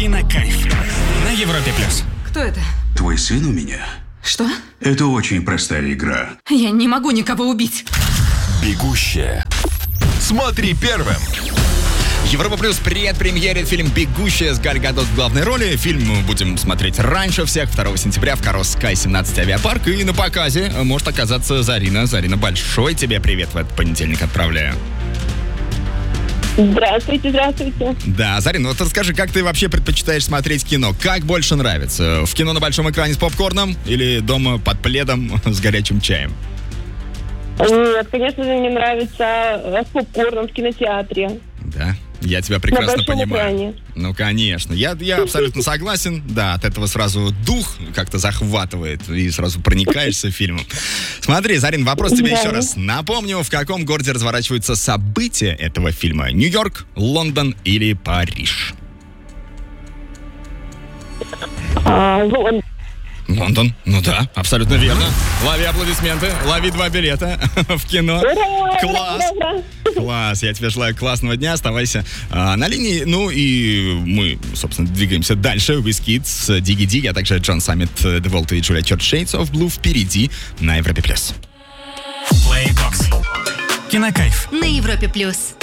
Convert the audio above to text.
Кинокайф на Европе+. Кто это? Твой сын у меня? Что? Это очень простая игра. Я не могу никого убить. «Бегущая». Смотри первым. Европа Плюс предпремьерит фильм «Бегущая» с Галь Гадот в главной роли. Фильм мы будем смотреть раньше всех, 2 сентября в Карос Sky 17 авиапарк. И на показе может оказаться Зарина. Зарина, большой тебе привет в этот понедельник отправляю. Здравствуйте, здравствуйте. Да, Зарина, вот расскажи, как ты вообще предпочитаешь смотреть кино? Как больше нравится? В кино на большом экране с попкорном или дома под пледом с горячим чаем? Нет, конечно же, мне нравится с попкорном в кинотеатре. Да, я тебя прекрасно На большом понимаю. экране. Ну, конечно. Я абсолютно согласен. Да, от этого сразу дух как-то захватывает и сразу проникаешься фильмом. Смотри, Зарин, вопрос тебе еще раз. Напомню, в каком городе разворачиваются события этого фильма? Нью-Йорк, Лондон или Париж? Лондон. Ну да, абсолютно верно. Лови аплодисменты, лови 2 билета в кино. Класс. Класс, я тебе желаю классного дня, оставайся на линии. Ну и мы, собственно, двигаемся дальше. WizKids, Diggy Diggy, а также Джон Саммит, The Vault и Julia Church, Shades of Blue впереди на Европе+. Плейбокс. Кинокайф. На Европе+.